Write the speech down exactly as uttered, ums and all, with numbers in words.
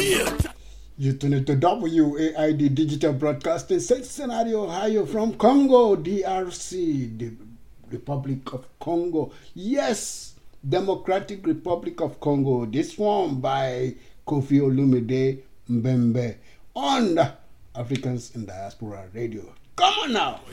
You tune into W A I D Digital Broadcasting, Cincinnati, Ohio, from Congo, D R C, the Republic of Congo. Yes, Democratic Republic of Congo. This one by Kofi Olumide Mbembe on Africans in Diaspora Radio. Come on now.